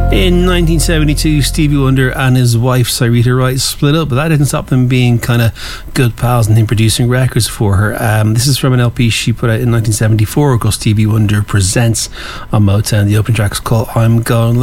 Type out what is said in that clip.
In 1972, Stevie Wonder and his wife Syreeta Wright split up, but that didn't stop them being kind of good pals and him producing records for her. This is from an LP she put out in 1974 called Stevie Wonder Presents on Motown. The opening track is called I'm Gone